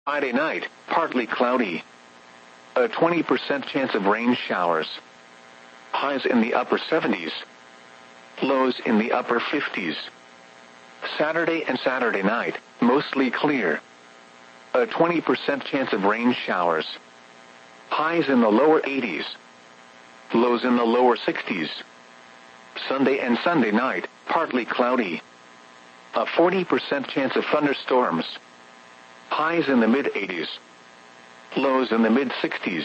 Friday night, partly cloudy. A 20% chance of rain showers. Highs in the upper 70s. Lows in the upper 50s. Saturday and Saturday night, mostly clear. A 20% chance of rain showers. Highs in the lower 80s. Lows in the lower 60s. Sunday and Sunday night, partly cloudy. A 40% chance of thunderstorms. Highs in the mid-80s. Lows in the mid-60s.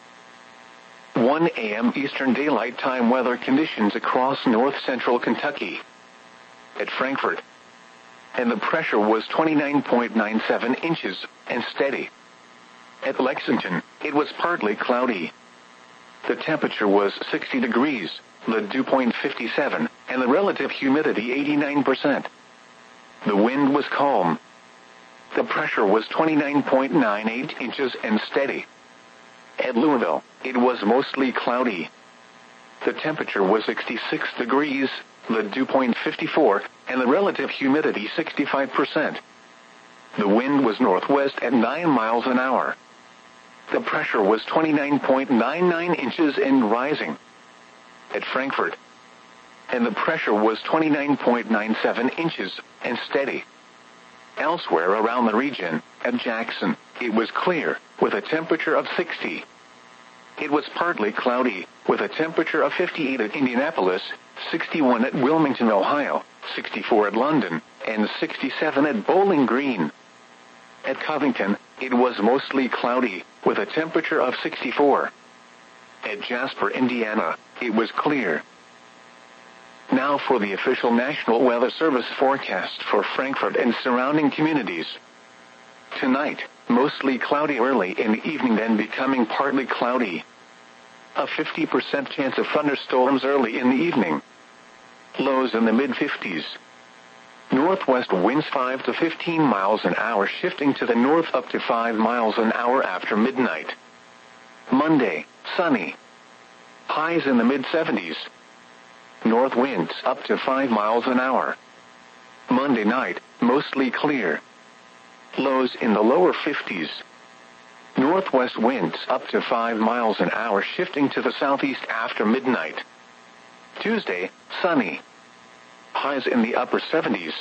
1 a.m. Eastern Daylight Time weather conditions across north-central Kentucky. At Frankfort. And the pressure was 29.97 inches, and steady. At Lexington, it was partly cloudy. The temperature was 60 degrees, the dew point 57, and the relative humidity 89%. The wind was calm. The pressure was 29.98 inches and steady. At Louisville, it was mostly cloudy. The temperature was 66 degrees, the dew point 54, and the relative humidity 65%. The wind was northwest at 9 miles an hour. The pressure was 29.99 inches and rising. At Frankfort. And the pressure was 29.97 inches and steady. Elsewhere around the region, at Jackson, it was clear, with a temperature of 60. It was partly cloudy, with a temperature of 58 at Indianapolis, 61 at Wilmington, Ohio, 64 at London, and 67 at Bowling Green. At Covington, it was mostly cloudy, with a temperature of 64. At Jasper, Indiana, it was clear. Now for the official National Weather Service forecast for Frankfort and surrounding communities. Tonight, mostly cloudy early in the evening, then becoming partly cloudy. A 50% chance of thunderstorms early in the evening. Lows in the mid-50s. Northwest winds 5 to 15 miles an hour, shifting to the north up to 5 miles an hour after midnight. Monday, sunny. Highs in the mid-70s. North winds up to 5 miles an hour. Monday night, mostly clear. Lows in the lower 50s. Northwest winds up to 5 miles an hour, shifting to the southeast after midnight. Tuesday, sunny. Highs in the upper 70s.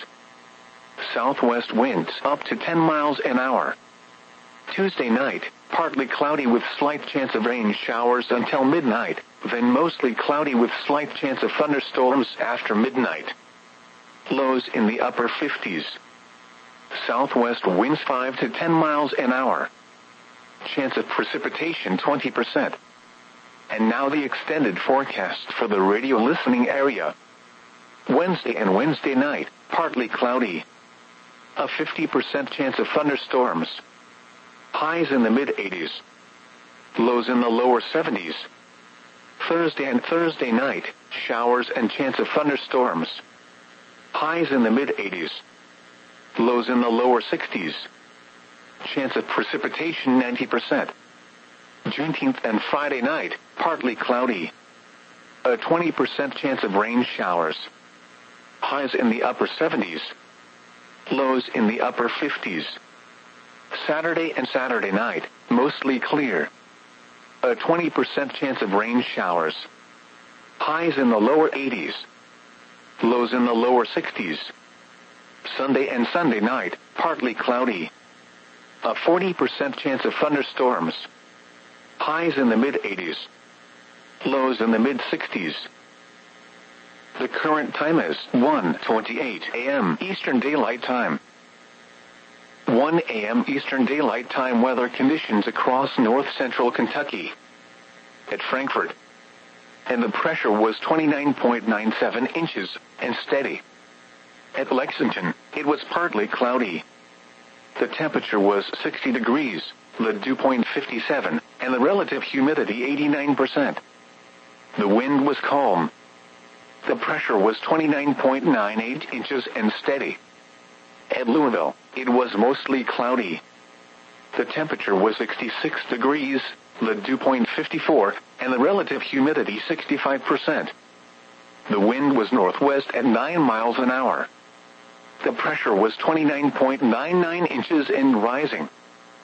Southwest winds up to 10 miles an hour. Tuesday night, partly cloudy with slight chance of rain showers until midnight, then mostly cloudy with slight chance of thunderstorms after midnight. Lows in the upper 50s. Southwest winds 5 to 10 miles an hour. Chance of precipitation 20%. And now the extended forecast for the radio listening area. Wednesday and Wednesday night, partly cloudy. A 50% chance of thunderstorms. Highs in the mid-80s. Lows in the lower 70s. Thursday and Thursday night, showers and chance of thunderstorms. Highs in the mid-80s. Lows in the lower 60s. Chance of precipitation 90%. Juneteenth and Friday night, partly cloudy. A 20% chance of rain showers. Highs in the upper 70s. Lows in the upper 50s. Saturday and Saturday night, mostly clear. A 20% chance of rain showers. Highs in the lower 80s. Lows in the lower 60s. Sunday and Sunday night, partly cloudy. A 40% chance of thunderstorms. Highs in the mid-80s. Lows in the mid-60s. The current time is 1:28 a.m. Eastern Daylight Time. 1 a.m. Eastern Daylight Time weather conditions across north-central Kentucky. At Frankfort. And the pressure was 29.97 inches, and steady. At Lexington, it was partly cloudy. The temperature was 60 degrees, the dew point 57, and the relative humidity 89%. The wind was calm. The pressure was 29.98 inches and steady. At Louisville, it was mostly cloudy. The temperature was 66 degrees, the dew point 54, and the relative humidity 65%. The wind was northwest at 9 miles an hour. The pressure was 29.99 inches and rising.